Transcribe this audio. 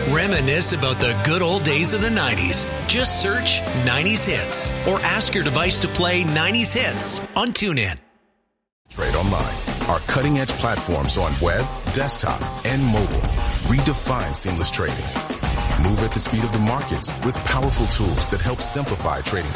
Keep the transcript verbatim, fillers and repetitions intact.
Reminisce about the good old days of the nineties. Just search nineties Hits or ask your device to play nineties Hits on TuneIn. Trade Online, our cutting-edge platforms on web, desktop, and mobile. Redefine seamless trading. Move at the speed of the markets with powerful tools that help simplify trading